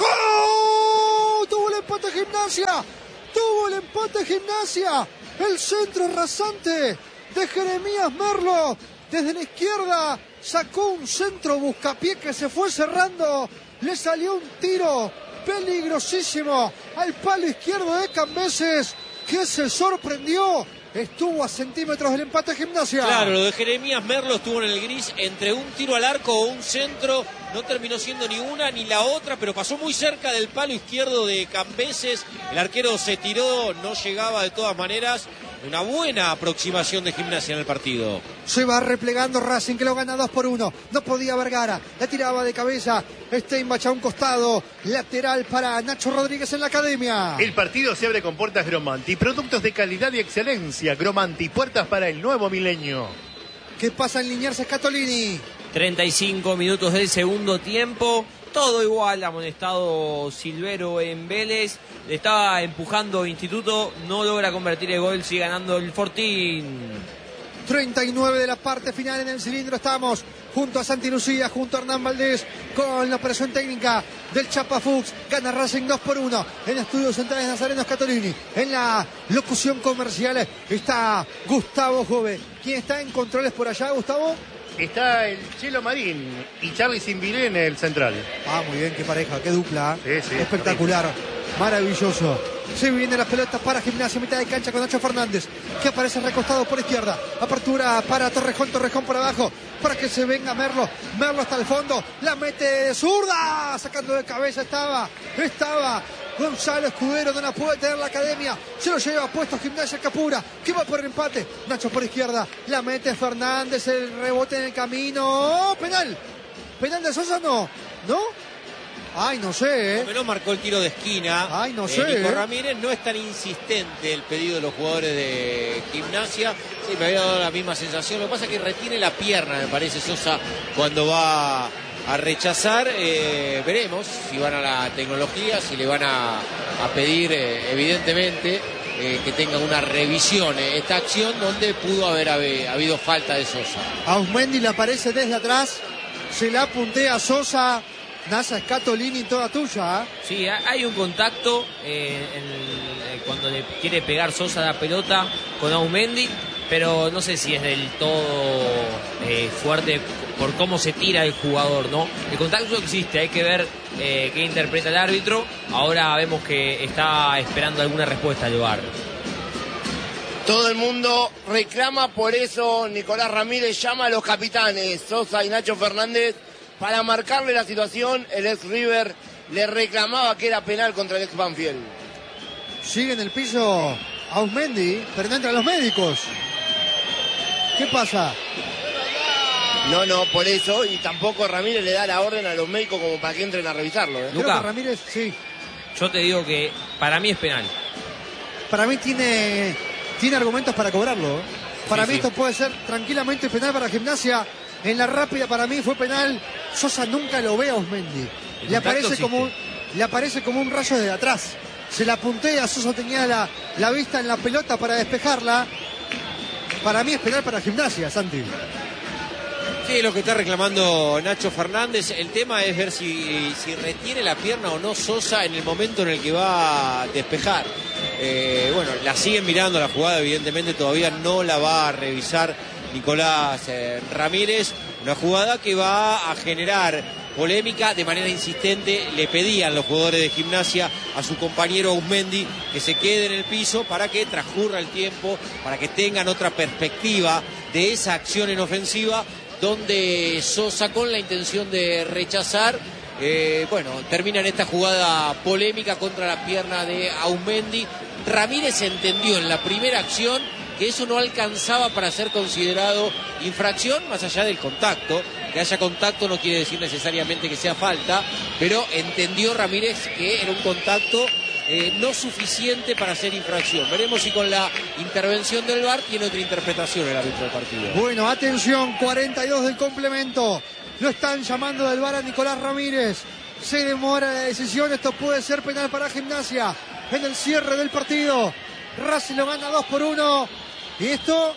A: Tuvo el empate Gimnasia. Tuvo el empate Gimnasia. El centro rasante de Jeremías Merlo. Desde la izquierda sacó un centro buscapié que se fue cerrando. Le salió un tiro peligrosísimo al palo izquierdo de Cambeses, que se sorprendió. Estuvo a centímetros del empate Gimnasia.
B: Claro, lo de Jeremías Merlo estuvo en el gris entre un tiro al arco o un centro. No terminó siendo ni una ni la otra, pero pasó muy cerca del palo izquierdo de Cambeses. El arquero se tiró, no llegaba de todas maneras. Una buena aproximación de Gimnasia en el partido.
A: Se va replegando Racing, que lo gana dos por uno. No podía Vergara, la tiraba de cabeza. Steinbach a un costado. Lateral para Nacho Rodríguez en la academia.
D: El partido se abre con puertas Gromanti. Productos de calidad y excelencia. Gromanti, puertas para el nuevo milenio.
A: ¿Qué pasa en Liniers Scatolini?
E: treinta y cinco minutos del segundo tiempo. Todo igual, amonestado Silvero en Vélez. Le estaba empujando Instituto, no logra convertir el gol, sigue ganando el Fortín.
A: treinta y nueve de la parte final en el cilindro. Estamos junto a Santi Lucía, junto a Hernán Valdés, con la operación técnica del Chapa Fuchs. Gana Racing dos por uno en Estudios Centrales Nazareno Scatolini. En la locución comercial está Gustavo Jove. ¿Quién está en controles por allá, Gustavo?
D: Está el Chelo Marín y Charlie Simbilé en el central.
A: Ah, muy bien, qué pareja, qué dupla.
D: Sí, sí,
A: espectacular, maravilloso. Se viene las pelotas para Gimnasia, mitad de cancha con Nacho Fernández, que aparece recostado por izquierda. Apertura para Torrejón, Torrejón por abajo, para que se venga Merlo. Merlo hasta el fondo, la mete de zurda, sacando de cabeza estaba, estaba Gonzalo Escudero, no la puede tener la academia. Se lo lleva puesto Gimnasia Capura, que va por el empate. Nacho por izquierda, la mete Fernández, el rebote en el camino. ¡Oh, penal! ¿Penal de Sosa? No, ¿no? Ay, no sé, ¿eh?
B: Menos marcó el tiro de esquina.
A: Ay, no
B: eh,
A: sé,
B: Nico
A: ¿eh?
B: Ramírez. No es tan insistente el pedido de los jugadores de Gimnasia. Sí, me había dado la misma sensación. Lo que pasa es que retiene la pierna, me parece, Sosa, cuando va a rechazar. Eh, veremos si van a la tecnología, si le van a, a pedir, eh, evidentemente, eh, que tenga una revisión. Eh, esta acción donde pudo haber haber habido falta de Sosa.
A: Ausmendi le aparece desde atrás, se la puntea a Sosa. Nasa Scatolini, toda tuya. ¿eh?
E: Sí, hay un contacto eh, en el, eh, cuando le quiere pegar Sosa la pelota con Ausmendi, pero no sé si es del todo eh, fuerte por cómo se tira el jugador, ¿no? El contacto existe, hay que ver eh, qué interpreta el árbitro. Ahora vemos que está esperando alguna respuesta del V A R.
C: Todo el mundo reclama, por eso Nicolás Ramírez llama a los capitanes Sosa y Nacho Fernández para marcarle la situación. El ex River le reclamaba que era penal contra el ex Banfield.
A: Sigue en el piso Ausmendi, pero no entran los médicos. ¿Qué pasa?
C: No, no, por eso, y tampoco Ramírez le da la orden a los médicos como para que entren a revisarlo. ¿eh?
A: Creo
E: Luca.
A: que Ramírez, sí.
E: Yo te digo que para mí es penal.
A: Para mí tiene, tiene argumentos para cobrarlo. ¿eh? Para
E: Sí,
A: mí
E: sí.
A: esto puede ser tranquilamente penal para Gimnasia. En la rápida para mí fue penal. Sosa nunca lo ve a Ausmendi. Le aparece, como un, le aparece como un rayo de atrás. Se la puntea, Sosa tenía la, la vista en la pelota para despejarla. Para mí es penal para Gimnasia, Santi.
B: Sí, lo que está reclamando Nacho Fernández. El tema es ver si, si retiene la pierna o no Sosa en el momento en el que va a despejar. Eh, bueno, la siguen mirando la jugada, evidentemente todavía no la va a revisar Nicolás eh, Ramírez. Una jugada que va a generar polémica de manera insistente. Le pedían los jugadores de Gimnasia a su compañero Auzmendi que se quede en el piso para que transcurra el tiempo, para que tengan otra perspectiva de esa acción en ofensiva, donde Sosa, con la intención de rechazar, eh, bueno, termina en esta jugada polémica contra la pierna de Auzmendi. Ramírez entendió en la primera acción que eso no alcanzaba para ser considerado infracción, más allá del contacto. Que haya contacto no quiere decir necesariamente que sea falta, pero entendió Ramírez que era un contacto eh, no suficiente para hacer infracción. Veremos si con la intervención del V A R tiene otra interpretación el árbitro del partido.
A: Bueno, atención, cuarenta y dos del complemento. Lo están llamando del V A R a Nicolás Ramírez. Se demora la decisión, esto puede ser penal para Gimnasia en el cierre del partido. Racing lo gana dos por uno. Y esto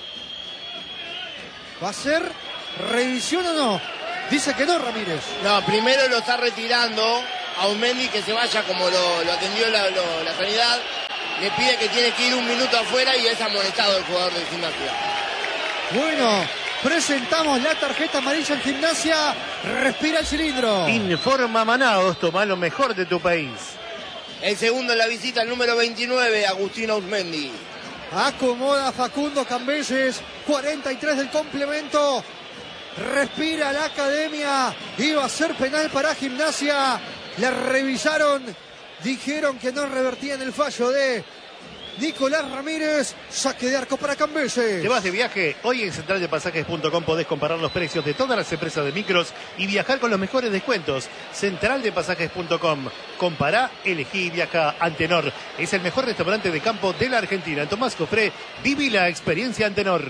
A: va a ser revisión o no. Dice que no, Ramírez.
C: No, primero lo está retirando a Auzmendi, que se vaya como lo, lo atendió la, lo, la sanidad. Le pide que tiene que ir un minuto afuera y es amonestado el jugador de Gimnasia.
A: Bueno, presentamos la tarjeta amarilla en Gimnasia. Respira el cilindro.
D: Informa Manaos, toma lo mejor de tu país.
C: El segundo en la visita, el número veintinueve, Agustín Auzmendi.
A: Acomoda Facundo Cambeses, cuarenta y tres del complemento. Respira la academia. Iba a ser penal para Gimnasia. Le revisaron. Dijeron que no revertían el fallo de Nicolás Ramírez. Saque de arco para Cambeses.
D: ¿Te vas de viaje? Hoy en central de pasajes punto com podés comparar los precios de todas las empresas de micros y viajar con los mejores descuentos. central de pasajes punto com. Compará, elegí y viaja. Antenor es el mejor restaurante de campo de la Argentina. En Tomás Cofré, viví la experiencia Antenor.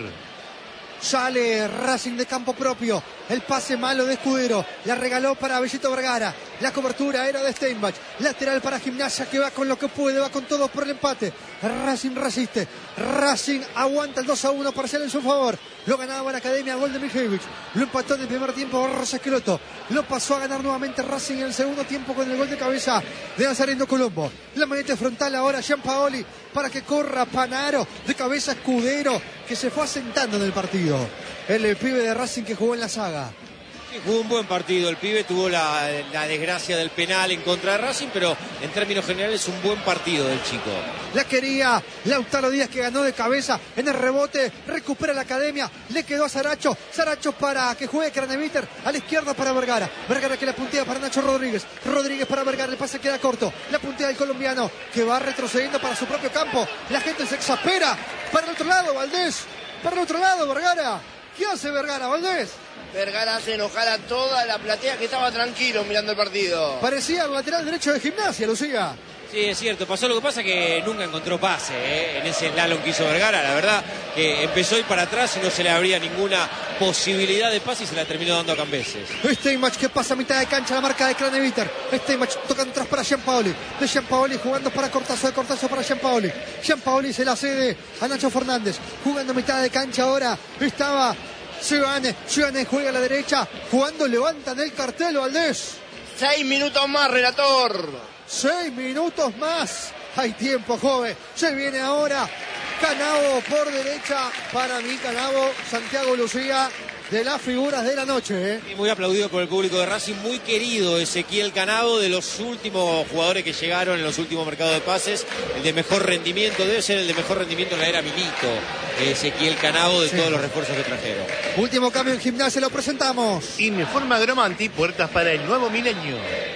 A: Sale Racing de campo propio. El pase malo de Escudero. La regaló para Bellito Vergara. La cobertura era de Steinbach. Lateral para Gimnasia, que va con lo que puede. Va con todo por el empate. Racing resiste. Racing aguanta el dos a uno parcial en su favor. Lo ganaba la academia, gol de Mijevich. Lo empató en el primer tiempo Rosa Esqueloto. Lo pasó a ganar nuevamente Racing en el segundo tiempo con el gol de cabeza de Nazareno Colombo. La maneta frontal ahora Gianpaoli para que corra Panaro. De cabeza Escudero, que se fue asentando en el partido. El, el pibe de Racing que jugó en la saga.
B: Sí, jugó un buen partido. El pibe tuvo la, la desgracia del penal en contra de Racing, pero en términos generales un buen partido del chico.
A: La quería Lautaro Díaz, que ganó de cabeza en el rebote. Recupera la academia. Le quedó a Saracho. Saracho para que juegue Craneviter. A la izquierda para Vergara. Vergara que la puntea para Nacho Rodríguez. Rodríguez para Vergara. El pase queda corto. La puntea del colombiano, que va retrocediendo para su propio campo. La gente se exaspera. Para el otro lado, Valdés. Para el otro lado, Vergara. ¿Qué hace Vergara, Valdés?
C: Vergara hace enojar a toda la platea, que estaba tranquilo mirando el partido.
A: Parecía el lateral derecho de Gimnasia, Lucía.
B: Sí, es cierto. Pasó lo que pasa que nunca encontró pase ¿eh? en ese slalom que hizo Vergara. La verdad que empezó a ir para atrás y no se le abría ninguna posibilidad de pase y se la terminó dando a Cambeses.
A: Steinbach que pasa a mitad de cancha, la marca de Craneviter. Steinbach tocando atrás para Gianpaoli. De Gianpaoli jugando para Cortazo, de Cortazo para Gianpaoli. Gianpaoli se la cede a Nacho Fernández. Jugando a mitad de cancha ahora. Estaba Giovanni. Giovanni juega a la derecha. Jugando, levantan el cartel, Valdés.
C: Seis minutos más, relator.
A: Seis minutos más. Hay tiempo, joven. Se viene ahora Canavo por derecha. Para mí, Canavo, Santiago Lucía, de las figuras de la noche. ¿eh?
B: Y muy aplaudido por el público de Racing. Muy querido Ezequiel Canavo, de los últimos jugadores que llegaron en los últimos mercados de pases. El de mejor rendimiento, debe ser el de mejor rendimiento en la era Milito. Ezequiel Canavo, de sí. todos los refuerzos que trajeron.
A: Último cambio en Gimnasia, lo presentamos.
D: Informa Gromanti, puertas para el nuevo milenio.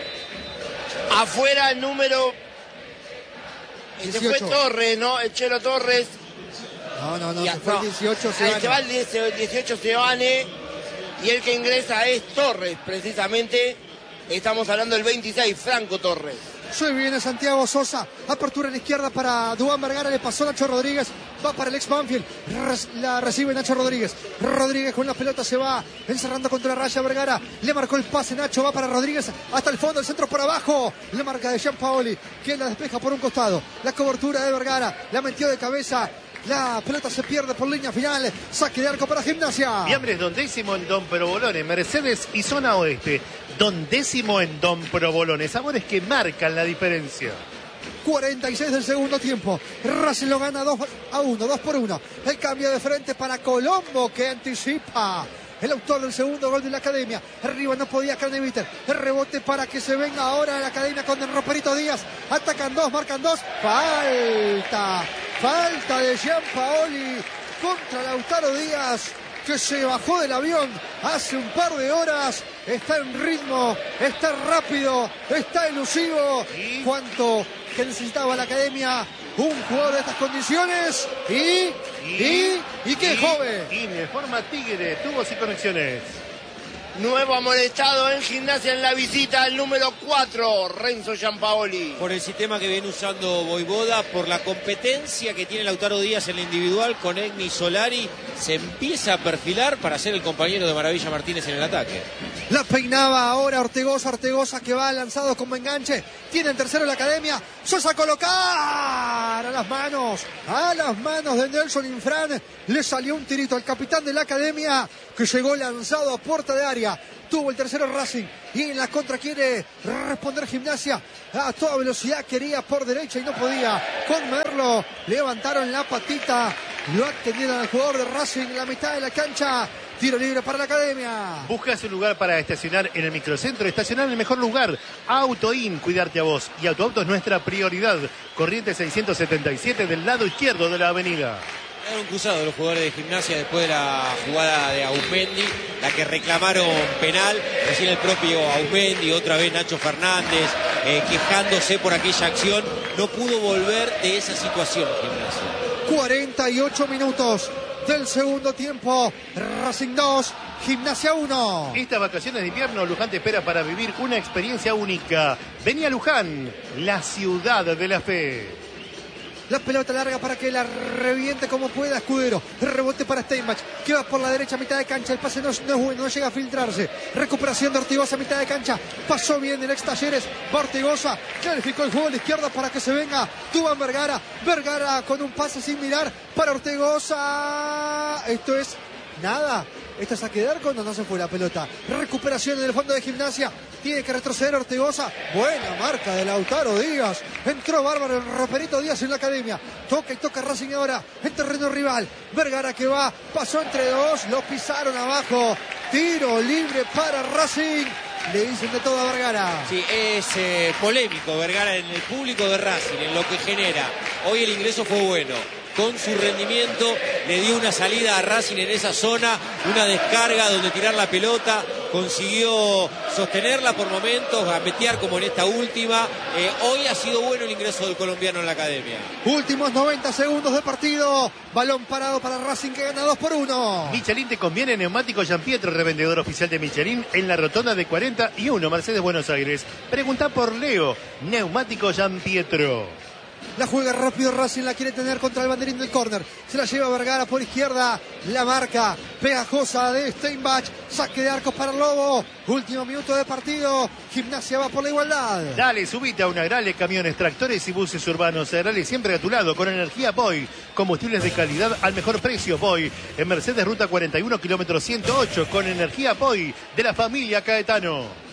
C: Afuera el número... Este fue Torres, ¿no? El Chelo Torres.
A: No, no, no,
C: y,
A: se fue
C: no.
A: el dieciocho,
C: se va el dieciocho, Sebane. Y el que ingresa es Torres, precisamente. Estamos hablando del veintiséis, Franco Torres.
A: Se viene Santiago Sosa. Apertura en la izquierda para Duván Vergara. Le pasó Nacho Rodríguez. Va para el ex Banfield. La recibe Nacho Rodríguez. Rodríguez con la pelota se va encerrando contra la raya. Vergara le marcó el pase. Nacho va para Rodríguez. Hasta el fondo. El centro por abajo. La marca de Gianpaoli, quien la despeja por un costado. La cobertura de Vergara. La metió de cabeza. La pelota se pierde por línea final. Saque de arco para Gimnasia.
D: Viambres, dondécimo en Don Provolone, Mercedes y Zona Oeste. Dondécimo en Don Provolone. Sabores que marcan la diferencia.
A: cuarenta y seis del segundo tiempo. Racing lo gana dos a uno, dos por uno. El cambio de frente para Colombo, que anticipa. El autor del segundo gol de la Academia. Arriba no podía Craneviter. El rebote para que se venga ahora la Academia con el Roperito Díaz. Atacan dos, marcan dos. Falta. Falta de Gianpaoli contra Lautaro Díaz, que se bajó del avión hace un par de horas. Está en ritmo, está rápido, está elusivo. ¿Cuánto que necesitaba la Academia? Un jugador de estas condiciones. Y, y, y, y qué
D: y,
A: joven.
D: Y de forma Tigre, tubos y conexiones.
C: Nuevo amonestado en Gimnasia en la visita, el número cuatro, Renzo Gianpaoli.
B: Por el sistema que viene usando Voivoda, por la competencia que tiene Lautaro Díaz en la individual con Egni Solari, se empieza a perfilar para ser el compañero de Maravilla Martínez en el ataque.
A: La peinaba ahora Ortegoza, Ortegoza que va lanzado como enganche. Tiene en tercero la Academia. Sosa a colocar a las manos, a las manos de Nelson Infran. Le salió un tirito al capitán de la Academia, que llegó lanzado a puerta de área. Tuvo el tercero Racing y en la contra quiere responder Gimnasia a toda velocidad. Quería por derecha y no podía con Merlo. Levantaron la patita, lo atendieron al jugador de Racing en la mitad de la cancha. Tiro libre para la Academia.
D: Buscas un lugar para estacionar en el microcentro. Estacionar en el mejor lugar. Autoin, cuidarte a vos. Y Autoauto es nuestra prioridad. Corriente seiscientos setenta y siete del lado izquierdo de la avenida.
B: Quedaron cruzados los jugadores de Gimnasia después de la jugada de Aumendi, la que reclamaron penal. Recién el propio Aumendi, otra vez Nacho Fernández, eh, quejándose por aquella acción. No pudo volver de esa situación Gimnasia.
A: cuarenta y ocho minutos del segundo tiempo. Racing dos, Gimnasia uno.
D: Estas vacaciones de invierno, Luján te espera para vivir una experiencia única. Vení a Luján, la ciudad de la fe.
A: La pelota larga para que la reviente como pueda Escudero. Rebote para Steinbach, que va por la derecha a mitad de cancha. El pase no, no es bueno, no llega a filtrarse. Recuperación de Ortigosa a mitad de cancha. Pasó bien el ex Talleres. Va Ortigosa, clarificó el juego a la izquierda para que se venga Duván Vergara. Vergara con un pase sin mirar para Ortigosa. Esto es nada. Esto es a quedar cuando no se fue la pelota. Recuperación en el fondo de Gimnasia. Tiene que retroceder Ortegoza. Buena marca de Lautaro Díaz. Entró bárbaro el Roperito Díaz en la Academia. Toca y toca Racing ahora en terreno rival. Vergara que va. Pasó entre dos. Lo pisaron abajo. Tiro libre para Racing. Le dicen de todo a Vergara.
B: Sí, es eh, polémico Vergara en el público de Racing, en lo que genera. Hoy el ingreso fue bueno. Con su rendimiento le dio una salida a Racing en esa zona, una descarga donde tirar la pelota, consiguió sostenerla por momentos, gambetear como en esta última. Eh, hoy ha sido bueno el ingreso del colombiano en la Academia.
A: Últimos noventa segundos de partido, balón parado para Racing que gana dos por uno.
D: Michelin te conviene, neumático Gianpietro, revendedor oficial de Michelin en la rotonda de cuarenta y uno, Mercedes, Buenos Aires. Pregunta por Leo, neumático Gianpietro.
A: La juega rápido Racing, la quiere tener contra el banderín del córner. Se la lleva Vergara por izquierda. La marca pegajosa de Steinbach. Saque de arcos para el Lobo. Último minuto de partido. Gimnasia va por la igualdad.
D: Dale, subite a una Agrale, camiones, tractores y buses urbanos. Agrale siempre a tu lado con energía Boy. Combustibles de calidad al mejor precio. Boy. En Mercedes, ruta cuarenta y uno, kilómetro ciento ocho. Con energía Boy de la familia Caetano.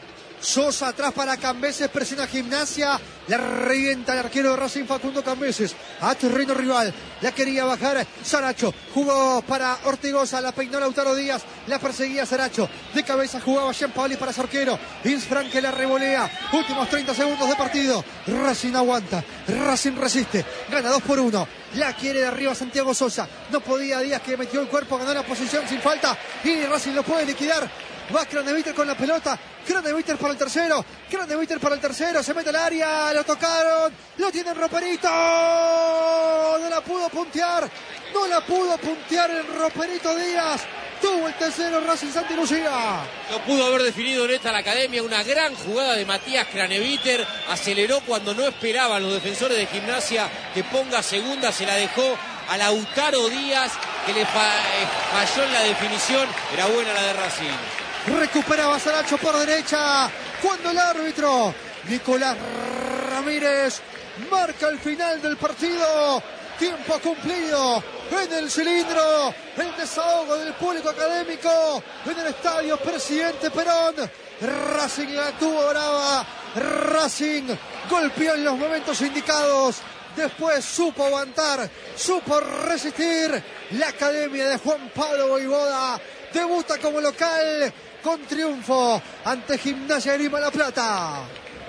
A: Sosa atrás para Cambeses, presiona Gimnasia, la revienta el arquero de Racing Facundo Cambeses, a terreno rival, la quería bajar Saracho, jugó para Ortigoza, la peinó Lautaro Díaz, la perseguía Saracho, de cabeza jugaba Gianpaoli para su arquero, Insfran que la revolea, últimos treinta segundos de partido, Racing aguanta, Racing resiste, gana dos por uno, la quiere de arriba Santiago Sosa, no podía Díaz que metió el cuerpo, ganó la posición sin falta, y Racing lo puede liquidar. Va Craneviter con la pelota. Craneviter para el tercero. Craneviter para el tercero. Se mete al área. Lo tocaron. Lo tiene Roperito. No la pudo puntear. No la pudo puntear el Roperito Díaz. tuvo el tercero Racing Santa Lucía.
B: Lo pudo haber definido en esta la academia, una gran jugada de Matías Craneviter, aceleró cuando no esperaban los defensores de Gimnasia que ponga segunda, se la dejó a Lautaro Díaz, que le fa eh, falló en la definición, era buena la de Racing.
A: Recupera Basaracho por derecha, cuando el árbitro Nicolás Ramírez marca el final del partido. Tiempo cumplido en el cilindro, el desahogo del público académico en el estadio Presidente Perón. Racing la tuvo brava, Racing golpeó en los momentos indicados, después supo aguantar, supo resistir. La academia de Juan Pablo Voivoda debuta como local con triunfo ante Gimnasia de Grima La Plata.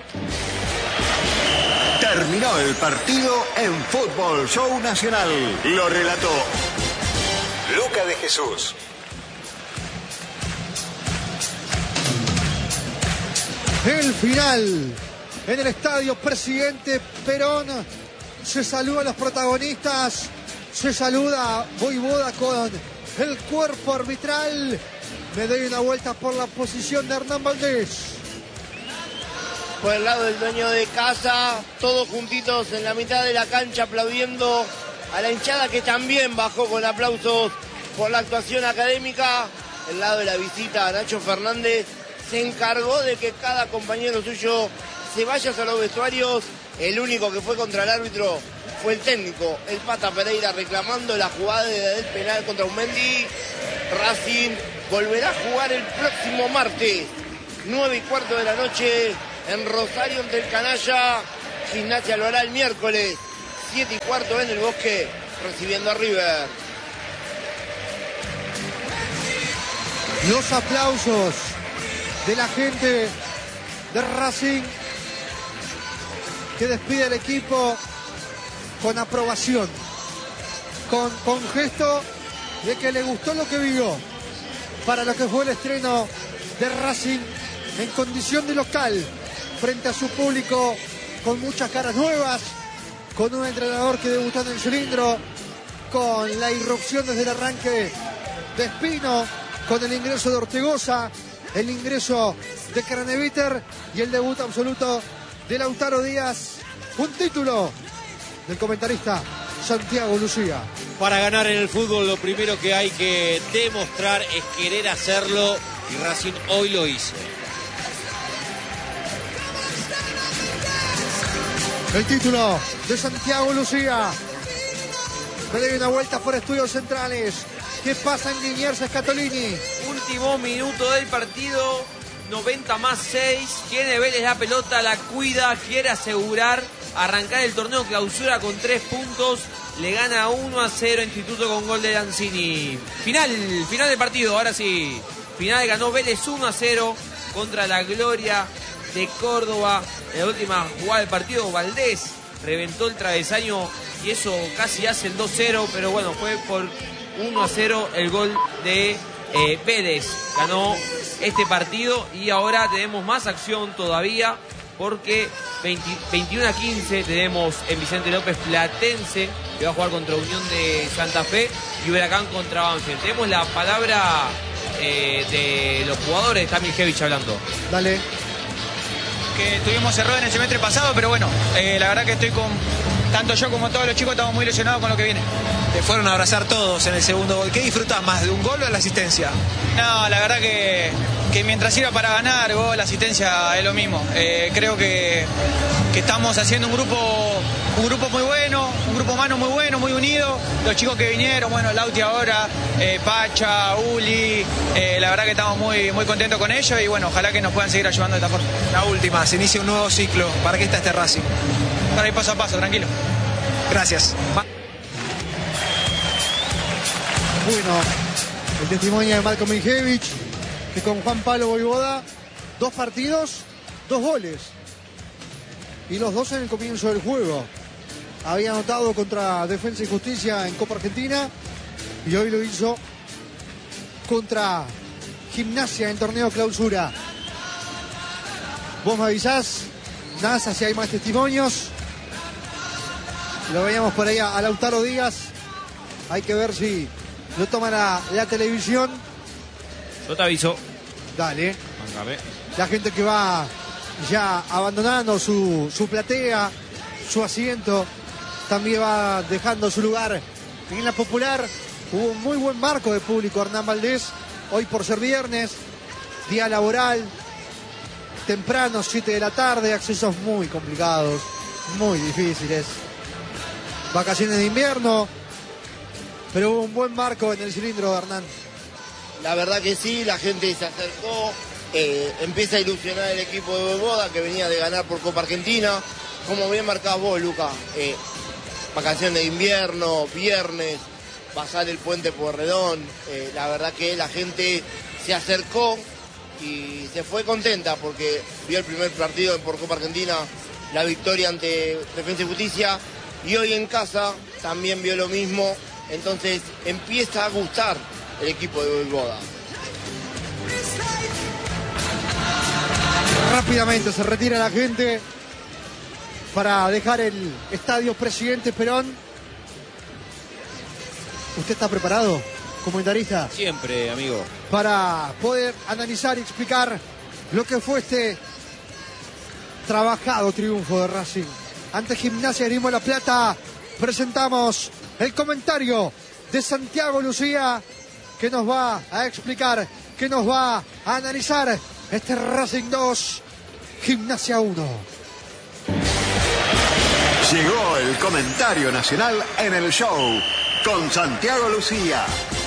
F: Terminó el partido en Fútbol Show Nacional. Lo relató Luca de Jesús.
A: El final en el estadio Presidente Perón. Se saluda a los protagonistas. Se saluda Voivoda con el cuerpo arbitral. Me doy una vuelta por la posición de Hernán Valdés.
C: Por el lado del dueño de casa, todos juntitos en la mitad de la cancha aplaudiendo a la hinchada que también bajó con aplausos por la actuación académica. El lado de la visita, Nacho Fernández se encargó de que cada compañero suyo se vaya a los vestuarios. El único que fue contra el árbitro fue el técnico, el Pata Pereira, reclamando la jugada del penal contra Unmendi. Racing volverá a jugar el próximo martes, nueve y cuarto de la noche, en Rosario ante el Canalla. Gimnasia lo hará el miércoles, siete y cuarto en el Bosque, recibiendo a River.
A: Los aplausos de la gente de Racing, que despide al equipo con aprobación, con, con gesto de que le gustó lo que vio para lo que fue el estreno de Racing en condición de local, frente a su público, con muchas caras nuevas, con un entrenador que debutó en el cilindro, con la irrupción desde el arranque de Espino, con el ingreso de Ortegoza, el ingreso de Craneviter y el debut absoluto de Lautaro Díaz. Un título del comentarista Santiago Lucía.
B: Para ganar en el fútbol lo primero que hay que demostrar es querer hacerlo, y Racing hoy lo hizo.
A: El título de Santiago Lucía. Me doy una vuelta por Estudios Centrales. ¿Qué pasa en Liniers Scatolini?
E: Último minuto del partido, noventa más seis. Tiene Vélez la pelota, la cuida, quiere asegurar arrancar el torneo clausura con tres puntos. Le gana uno a cero Instituto con gol de Lanzini. Final, final del partido, ahora sí. Final, ganó Vélez uno a cero contra la Gloria de Córdoba. En la última jugada del partido, Valdés reventó el travesaño y eso casi hace el dos cero, pero bueno, fue por uno a cero el gol de eh, Vélez. Ganó este partido y ahora tenemos más acción todavía, porque veinte, veintiuno a quince tenemos en Vicente López Platense, que va a jugar contra Unión de Santa Fe, y Huracán contra Banfield. Tenemos la palabra eh, de los jugadores, está Miljevich hablando.
A: Dale.
G: Que tuvimos error en el semestre pasado, pero bueno, eh, la verdad que estoy con, tanto yo como todos los chicos estamos muy ilusionados con lo que viene.
H: Te fueron a abrazar todos en el segundo gol. ¿Qué disfrutás más, de un gol o de la asistencia?
G: No, la verdad que, que mientras sirva para ganar, gol, asistencia es lo mismo. Eh, creo que, que estamos haciendo un grupo un grupo muy bueno, un grupo humano muy bueno, muy unido. Los chicos que vinieron, bueno, Lauti ahora, eh, Pacha, Uli, eh, la verdad que estamos muy, muy contentos con ellos y bueno, ojalá que nos puedan seguir ayudando de esta forma.
H: La última, se inicia un nuevo ciclo. ¿Para qué está este Racing?
G: Para ir paso a paso, tranquilo.
H: Gracias.
A: Bueno, el testimonio de Marco Miljevich, que con Juan Pablo Voivoda, dos partidos, dos goles. Y los dos en el comienzo del juego. Había anotado contra Defensa y Justicia en Copa Argentina y hoy lo hizo contra Gimnasia en torneo clausura. Vos me avisás, NASA, si hay más testimonios. Lo veíamos por ahí a Lautaro Díaz. Hay que ver si lo toma la, la televisión.
E: Yo te aviso.
A: Dale.
B: Mángame.
A: La gente que va ya abandonando su, su platea, su asiento, también va dejando su lugar en la popular. Hubo un muy buen marco de público, Hernán Valdés, hoy por ser viernes, día laboral, temprano, siete de la tarde, accesos muy complicados, muy difíciles. Vacaciones de invierno, pero hubo un buen marco en el cilindro, Hernán.
C: La verdad que sí, la gente se acercó, eh, empieza a ilusionar el equipo de Voivoda, que venía de ganar por Copa Argentina. Como bien marcás vos, Luca, eh, vacaciones de invierno, viernes, pasar el puente Pueyrredón, eh, la verdad que la gente se acercó y se fue contenta porque vio el primer partido por Copa Argentina, la victoria ante Defensa y Justicia, y hoy en casa también vio lo mismo, entonces empieza a gustar el equipo de Voivoda.
A: Rápidamente se retira la gente para dejar el estadio Presidente Perón. ¿Usted está preparado, comentarista?
B: Siempre, amigo.
A: Para poder analizar y explicar lo que fue este trabajado triunfo de Racing ante Gimnasia de Grima de la Plata. Presentamos el comentario de Santiago Lucía, que nos va a explicar, que nos va a analizar este Racing dos, Gimnasia uno.
F: Llegó el comentario nacional en el show con Santiago Lucía.